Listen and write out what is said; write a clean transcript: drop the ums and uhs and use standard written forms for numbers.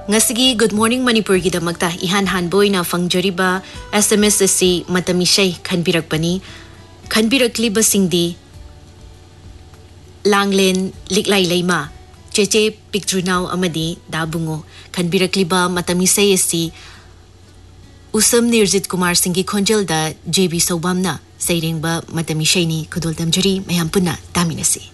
Ngasigi Good Morning Manipur gidamakta ihan hanboy na fangjariba SMS asi matamishay khanbirakpani khanbirakliba singdi Langlen Liklay Layma Cheche Picturenaw amadi Dabungo khanbirakliba matamisay asi Usam Nirjit Kumar Singhi Khonjelda JB Sobamna Sairengba matamishay ni Kudul Damjari mayam punna taminasi